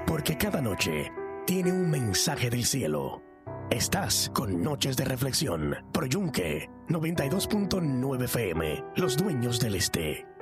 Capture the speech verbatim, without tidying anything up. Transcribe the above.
porque cada noche tiene un mensaje del cielo. Estás con Noches de Reflexión por Yunque noventa y dos punto nueve F M, Los Dueños del Este.